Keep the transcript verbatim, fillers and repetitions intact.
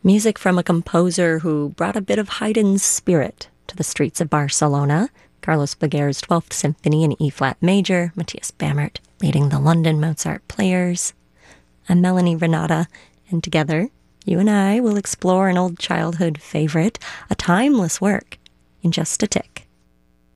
Music from a composer who brought a bit of Haydn's spirit to the streets of Barcelona. Carlos Baguer's twelfth Symphony in E-flat major, Matthias Bamert leading the London Mozart Players. I'm Melanie Renata, and together, you and I will explore an old childhood favorite, a timeless work, in just a tick.